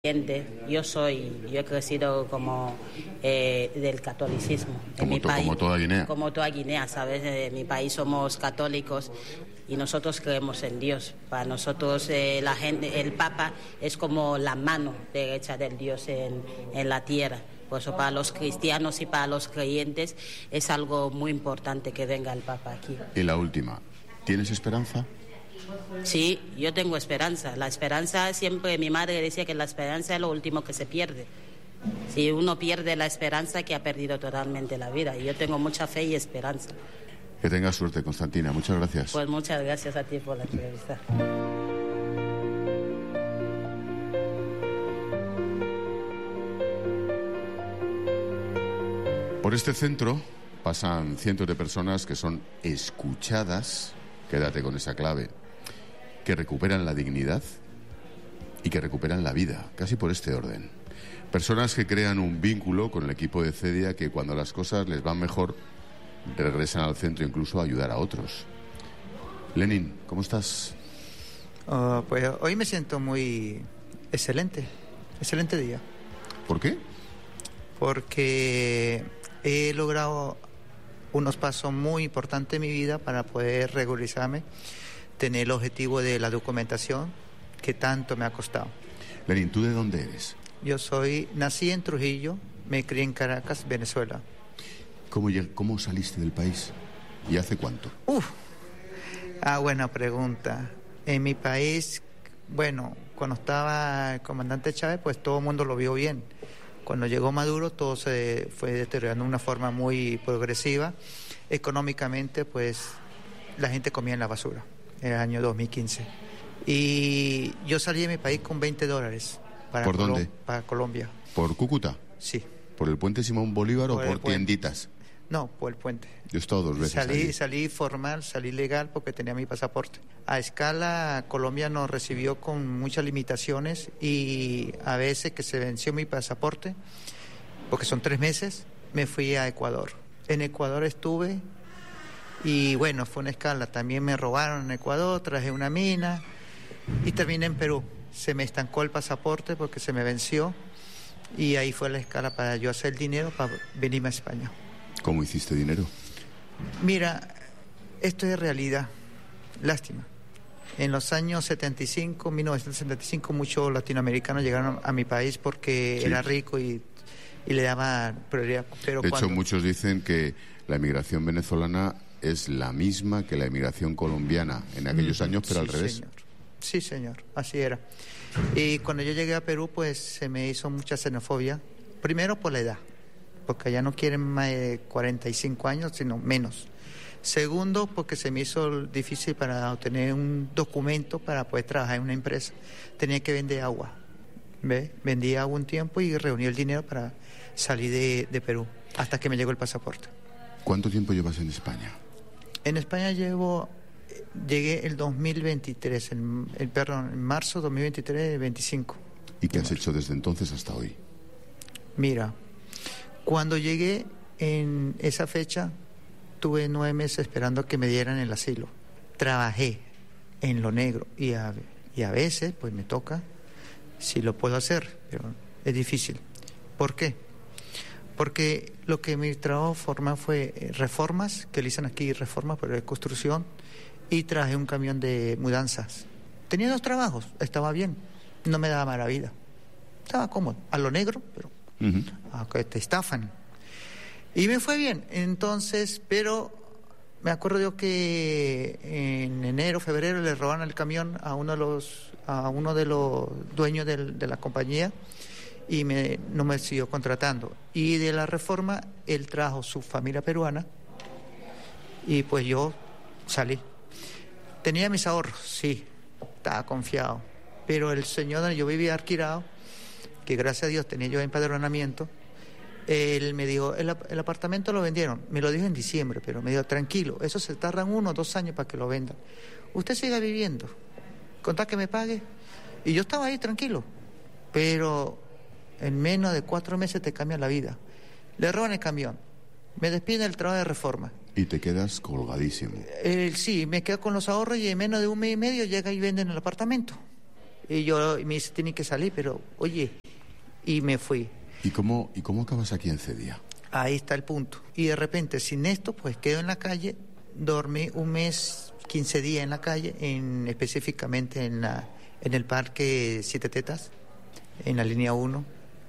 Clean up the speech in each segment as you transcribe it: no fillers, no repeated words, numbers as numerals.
Yo he crecido como del catolicismo en mi país. Como toda Guinea. Como toda Guinea, ¿sabes? En mi país somos católicos y nosotros creemos en Dios. Para nosotros la gente, el Papa es como la mano derecha del Dios en la tierra. Por eso para los cristianos y para los creyentes es algo muy importante que venga el Papa aquí. Y la última, ¿tienes esperanza? Sí, yo tengo esperanza. La esperanza siempre, mi madre decía que la esperanza es lo último que se pierde. Si uno pierde la esperanza, que ha perdido totalmente la vida. Y yo tengo mucha fe y esperanza. Que tengas suerte, Constantina. Muchas gracias. Pues muchas gracias a ti por la entrevista. Por este centro pasan cientos de personas que son escuchadas, quédate con esa clave, que recuperan la dignidad y que recuperan la vida, casi por este orden. Personas que crean un vínculo con el equipo de CEDIA, que cuando las cosas les van mejor regresan al centro incluso a ayudar a otros. Lenin, ¿cómo estás? Pues hoy me siento muy excelente día. ¿Por qué? Porque he logrado unos pasos muy importantes en mi vida para poder regularizarme, tener el objetivo de la documentación que tanto me ha costado. Lenin, ¿tú de dónde eres? Yo nací en Trujillo, me crié en Caracas, Venezuela. ¿Cómo saliste del país? ¿Y hace cuánto? Buena pregunta. En mi país, bueno, cuando estaba el comandante Chávez, pues todo el mundo lo vio bien. Cuando llegó Maduro, todo se fue deteriorando de una forma muy progresiva. Económicamente, pues la gente comía en la basura, en el año 2015. Y yo salí de mi país con $20. ¿Por dónde? Para Colombia. ¿Por Cúcuta? Sí. ¿Por el puente Simón Bolívar o por tienditas? No, por el puente. Yo he estado 2 veces Salí formal, salí legal porque tenía mi pasaporte. A escala, Colombia nos recibió con muchas limitaciones y a veces que se venció mi pasaporte, porque son 3 meses, me fui a Ecuador. En Ecuador estuve y bueno, fue una escala. También me robaron en Ecuador, traje una mina y terminé en Perú. Se me estancó el pasaporte porque se me venció y ahí fue la escala para yo hacer dinero para venirme a España. ¿Cómo hiciste dinero? Mira, esto es realidad. Lástima. En los años 1975, muchos latinoamericanos llegaron a mi país porque era rico y le daban prioridad. Pero de hecho, muchos dicen que la emigración venezolana es la misma que la emigración colombiana en aquellos años, pero al revés. Señor. Sí, señor, así era. Y cuando yo llegué a Perú, pues se me hizo mucha xenofobia. Primero por la edad, porque allá no quieren más de 45 años, sino menos. Segundo, porque se me hizo difícil para obtener un documento para poder trabajar en una empresa. Tenía que vender agua. ¿Ve? Vendí agua un tiempo y reuní el dinero para salir de Perú, hasta que me llegó el pasaporte. ¿Cuánto tiempo llevas en España? En España llegué el 2023, en marzo 2023, 25. ¿Y qué has hecho desde entonces hasta hoy? Mira, cuando llegué en esa fecha, tuve 9 meses esperando que me dieran el asilo. Trabajé en lo negro y a veces pues me toca, si lo puedo hacer, pero es difícil. ¿Por qué? Porque lo que mi trabajo formal fue reformas, que le dicen aquí reformas, pero es construcción, y traje un camión de mudanzas. Tenía 2 trabajos, estaba bien, no me daba mala vida. Estaba cómodo, a lo negro, pero que te estafan. Y me fue bien, entonces, pero me acuerdo yo que en enero, febrero le robaron el camión a uno de los dueños de la compañía y no me siguió contratando. Y de la reforma, él trajo su familia peruana y pues yo salí. Tenía mis ahorros, sí, estaba confiado, pero el señor donde yo vivía alquilado, que gracias a Dios tenía yo empadronamiento, él me dijo, el apartamento lo vendieron, me lo dijo en diciembre, pero me dijo, tranquilo, eso se tardan 1 o 2 años para que lo vendan. Usted siga viviendo, contá que me pague. Y yo estaba ahí tranquilo, pero en menos de 4 meses te cambia la vida. Le roban el camión, me despiden del trabajo de reforma. Y te quedas colgadísimo. Sí, me quedo con los ahorros y en menos de 1 mes y medio llega y venden el apartamento. Y me dice, tiene que salir, pero oye, y me fui. ¿Y cómo acabas aquí en Cedia? Ahí está el punto. Y de repente, sin esto, pues quedo en la calle, dormí un mes, 15 días en la calle, específicamente en el Parque Siete Tetas, en la línea 1.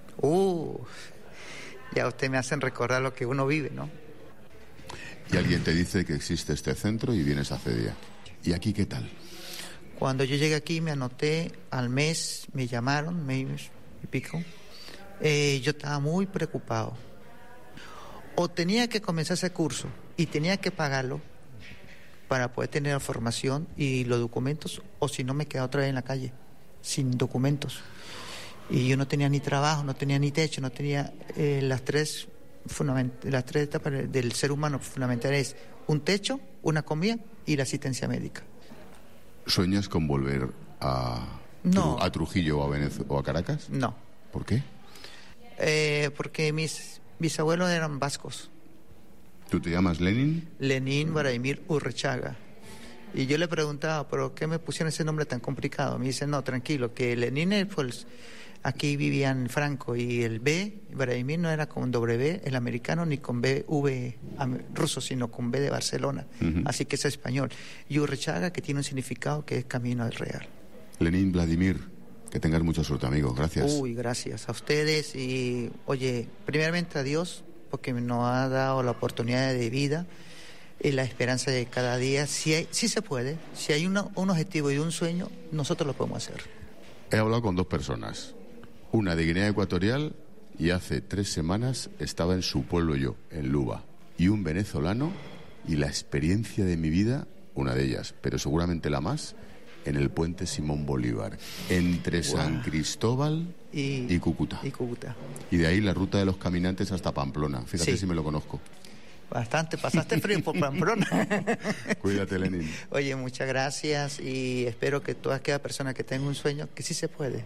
Ya usted me hacen recordar lo que uno vive, ¿no? Y alguien te dice que existe este centro y vienes a Cedia. ¿Y aquí qué tal? Cuando yo llegué aquí me anoté, al mes me llamaron, mes y pico. Yo estaba muy preocupado. O tenía que comenzar ese curso y tenía que pagarlo para poder tener la formación y los documentos, o si no me quedaba otra vez en la calle, sin documentos. Y yo no tenía ni trabajo, no tenía ni techo, no tenía las tres etapas del ser humano fundamentales: un techo, una comida y la asistencia médica. ¿Sueñas con volver a Trujillo o a Caracas? No. ¿Por qué? Porque mis bisabuelos eran vascos. ¿Tú te llamas Lenin? Lenin Vladimir Urrechaga. Y yo le preguntaba, ¿pero qué me pusieron ese nombre tan complicado? Me dicen, no, tranquilo, que Lenin, pues aquí vivían Franco, y el B, Vladimir, no era con W, el americano, ni con BV ruso, sino con B de Barcelona. Uh-huh. Así que es español. Y Urrechaga, que tiene un significado que es camino al real. Lenin Vladimir, que tengas mucha suerte, amigo. Gracias. Gracias a ustedes. Y, oye, primeramente a Dios, porque nos ha dado la oportunidad de vida y la esperanza de cada día. Sí se puede. Si hay un objetivo y un sueño, nosotros lo podemos hacer. He hablado con dos personas. Una de Guinea Ecuatorial, y hace 3 semanas estaba en su pueblo yo, en Luba. Y un venezolano, y la experiencia de mi vida, una de ellas, pero seguramente la más, en el puente Simón Bolívar, entre San Cristóbal y Cúcuta. Y de ahí la ruta de los caminantes hasta Pamplona. Fíjate si me lo conozco. Bastante, pasaste frío por Pamplona. Cuídate, Lenin. Oye, muchas gracias, y espero que toda aquella persona que tenga un sueño, que sí se puede.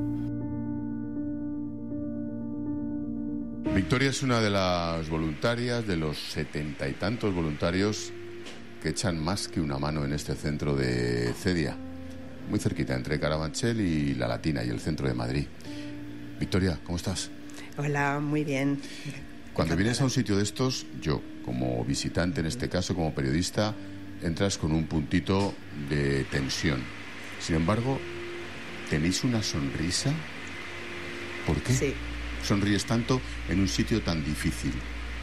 Victoria es una de las voluntarias, de los 70 y tantos voluntarios que echan más que una mano en este centro de Cedia, muy cerquita, entre Carabanchel y La Latina y el centro de Madrid. Victoria, ¿cómo estás? Hola, muy bien. Cuando vienes a un sitio de estos, yo, como visitante en este caso, como periodista, entras con un puntito de tensión. Sin embargo, ¿tenéis una sonrisa? ¿Por qué? Sí. ¿Sonríes tanto en un sitio tan difícil?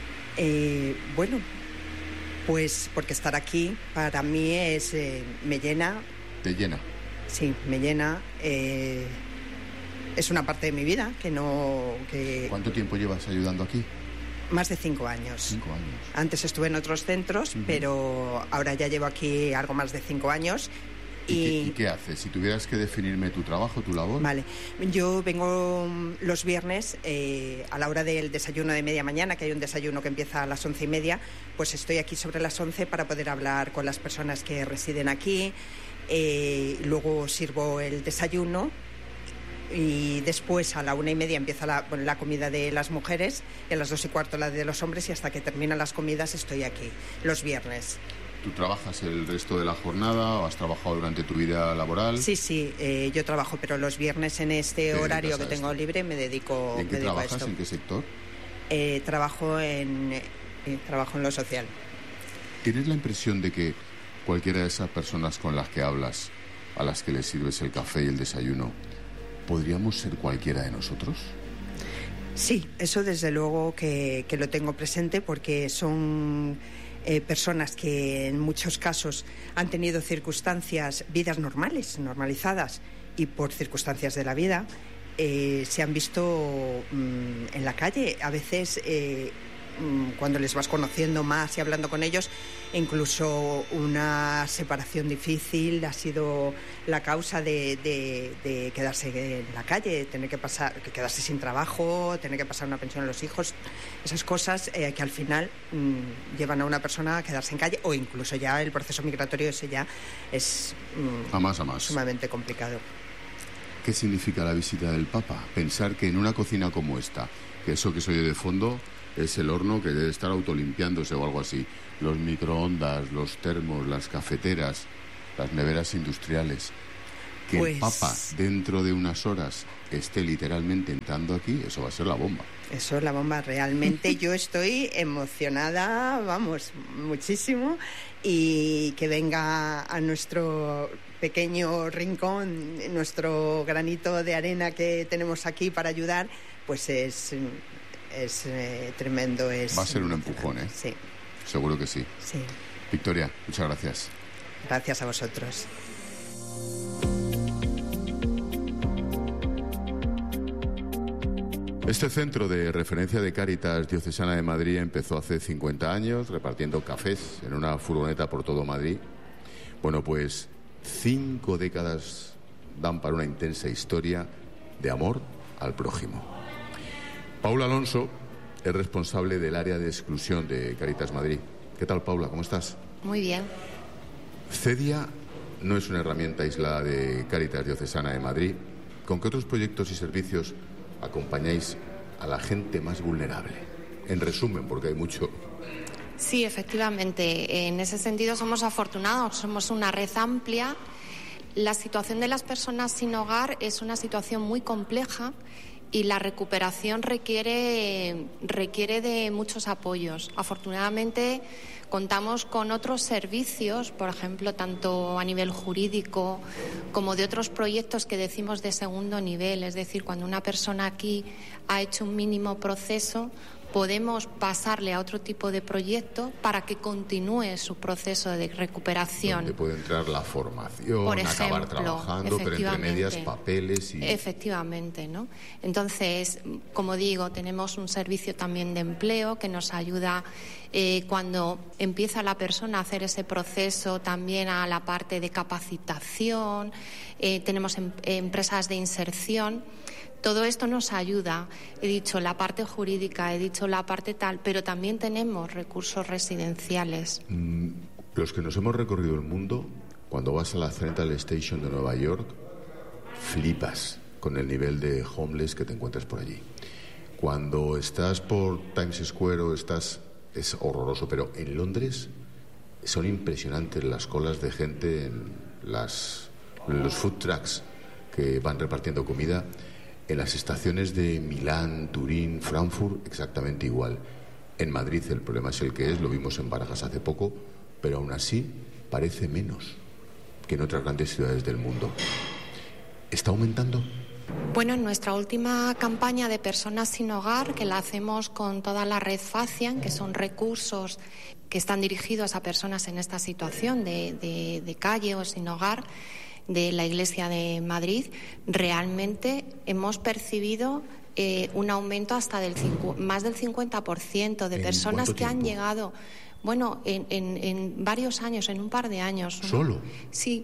Bueno, pues porque estar aquí para mí me llena. ¿Te llena? Sí, me llena. Es una parte de mi vida que... ¿Cuánto tiempo llevas ayudando aquí? Más de 5 años. 5 años. Antes estuve en otros centros, pero ahora ya llevo aquí algo más de 5 años. ¿Y qué haces? Si tuvieras que definirme tu trabajo, tu labor. Vale, yo vengo los viernes a la hora del desayuno de media mañana, que hay un desayuno que empieza a las 11:30, pues estoy aquí sobre las 11 para poder hablar con las personas que residen aquí. Luego sirvo el desayuno y después a la 1:30 empieza la comida de las mujeres, y a las 2:15 la de los hombres, y hasta que terminan las comidas estoy aquí los viernes. ¿Tú trabajas el resto de la jornada o has trabajado durante tu vida laboral? Sí, yo trabajo, pero los viernes en este horario que tengo libre me dedico a esto. ¿En qué trabajas? ¿En qué sector? Trabajo en lo social. ¿Tienes la impresión de que cualquiera de esas personas con las que hablas, a las que les sirves el café y el desayuno, podríamos ser cualquiera de nosotros? Sí, eso desde luego que lo tengo presente, porque son personas que en muchos casos han tenido vidas normalizadas, y por circunstancias de la vida se han visto en la calle. A veces cuando les vas conociendo más y hablando con ellos, incluso una separación difícil ha sido la causa de quedarse en la calle, quedarse sin trabajo, tener que pasar una pensión a los hijos, esas cosas que al final llevan a una persona a quedarse en calle, o incluso ya el proceso migratorio ese ya es a más. Sumamente complicado. ¿Qué significa la visita del Papa? Pensar que en una cocina como esta, que eso que se oye de fondo es el horno que debe estar autolimpiándose o algo así, los microondas, los termos, las cafeteras, las neveras industriales, Que Pues... el Papa dentro de unas horas esté literalmente entrando aquí, eso va a ser la bomba. Eso es la bomba, realmente. Yo estoy emocionada, vamos, muchísimo, y que venga a nuestro pequeño rincón, nuestro granito de arena que tenemos aquí para ayudar, pues es tremendo. Va a ser un empujón, ¿eh? Sí. Seguro que sí. Sí. Victoria, muchas gracias. Gracias a vosotros. Este centro de referencia de Cáritas Diocesana de Madrid empezó hace 50 años repartiendo cafés en una furgoneta por todo Madrid. Bueno, pues 5 décadas dan para una intensa historia de amor al prójimo. Paula Alonso es responsable del área de exclusión de Cáritas Madrid. ¿Qué tal, Paula? ¿Cómo estás? Muy bien. CEDIA no es una herramienta aislada de Cáritas Diocesana de Madrid. ¿Con qué otros proyectos y servicios acompañáis a la gente más vulnerable? En resumen, porque hay mucho. Sí, efectivamente. En ese sentido somos afortunados, somos una red amplia. La situación de las personas sin hogar es una situación muy compleja y la recuperación requiere de muchos apoyos. Afortunadamente contamos con otros servicios, por ejemplo, tanto a nivel jurídico como de otros proyectos que decimos de segundo nivel. Es decir, cuando una persona aquí ha hecho un mínimo proceso, podemos pasarle a otro tipo de proyecto para que continúe su proceso de recuperación. Donde puede entrar la formación, por ejemplo, acabar trabajando, pero entre medias papeles y... Efectivamente, ¿no? Entonces, como digo, tenemos un servicio también de empleo que nos ayuda cuando empieza la persona a hacer ese proceso, también a la parte de capacitación, tenemos empresas de inserción. Todo esto nos ayuda. He dicho la parte jurídica, he dicho la parte tal, pero también tenemos recursos residenciales. Los que nos hemos recorrido el mundo, cuando vas a la Central Station de Nueva York, flipas con el nivel de homeless que te encuentras por allí. Cuando estás por Times Square es horroroso, pero en Londres son impresionantes las colas de gente en los food trucks que van repartiendo comida. En las estaciones de Milán, Turín, Frankfurt, exactamente igual. En Madrid el problema es el que es, lo vimos en Barajas hace poco, pero aún así parece menos que en otras grandes ciudades del mundo. ¿Está aumentando? Bueno, en nuestra última campaña de personas sin hogar, que la hacemos con toda la red FACIAN, que son recursos que están dirigidos a personas en esta situación de calle o sin hogar, de la Iglesia de Madrid, realmente hemos percibido un aumento hasta más del 50% de personas que han llegado, bueno, en varios años, en un par de años, ¿no? ¿Solo? Sí,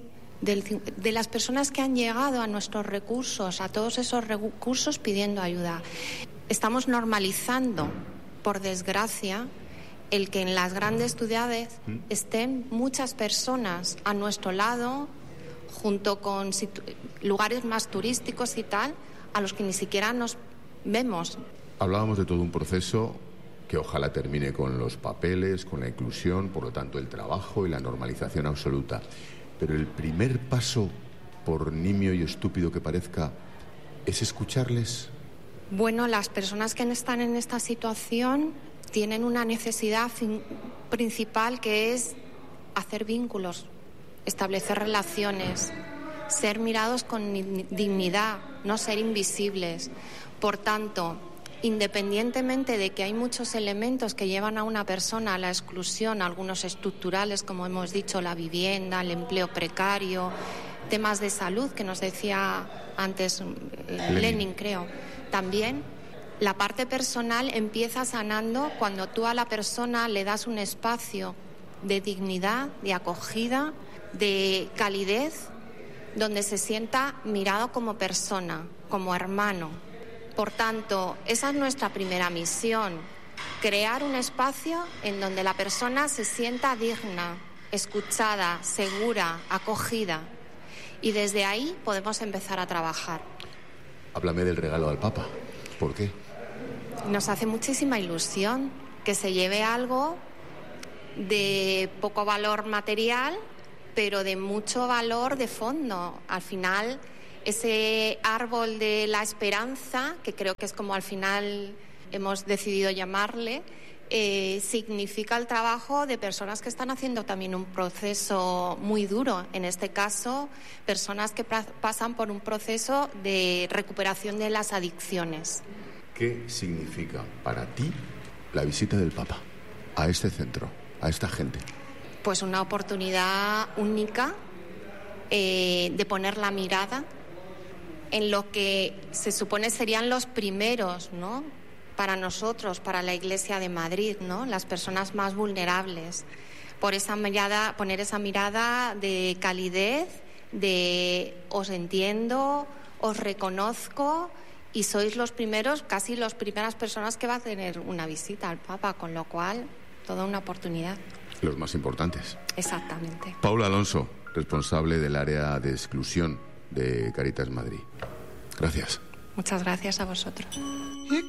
de las personas que han llegado a nuestros recursos, a todos esos recursos pidiendo ayuda. Estamos normalizando, por desgracia, el que en las grandes ciudades estén muchas personas a nuestro lado, junto con lugares más turísticos y tal, a los que ni siquiera nos vemos. Hablábamos de todo un proceso que ojalá termine con los papeles, con la inclusión, por lo tanto el trabajo y la normalización absoluta. Pero el primer paso, por nimio y estúpido que parezca, es escucharles. Bueno, las personas que están en esta situación tienen una necesidad principal, que es hacer vínculos, establecer relaciones, ser mirados con dignidad, no ser invisibles. Por tanto, independientemente de que hay muchos elementos que llevan a una persona a la exclusión, algunos estructurales, como hemos dicho, la vivienda, el empleo precario, temas de salud, que nos decía antes Lenin, creo, también la parte personal empieza sanando cuando tú a la persona le das un espacio de dignidad, de acogida, de calidez, donde se sienta mirado como persona, como hermano. Por tanto, esa es nuestra primera misión, crear un espacio en donde la persona se sienta digna, escuchada, segura, acogida. Y desde ahí podemos empezar a trabajar. Háblame del regalo al Papa. ¿Por qué? Nos hace muchísima ilusión que se lleve algo de poco valor material, pero de mucho valor de fondo. Al final, ese árbol de la esperanza, que creo que es como al final hemos decidido llamarle, significa el trabajo de personas que están haciendo también un proceso muy duro. En este caso, personas que pasan por un proceso de recuperación de las adicciones. ¿Qué significa para ti la visita del Papa a este centro, a esta gente? Pues una oportunidad única de poner la mirada en lo que se supone serían los primeros, ¿no?, para nosotros, para la Iglesia de Madrid, ¿no?, las personas más vulnerables. Por esa mirada, poner esa mirada de calidez, de os entiendo, os reconozco y sois los primeros, casi las primeras personas que va a tener una visita al Papa, con lo cual, toda una oportunidad. Los más importantes. Exactamente. Paula Alonso, responsable del área de exclusión de Cáritas Madrid. Gracias. Muchas gracias a vosotros.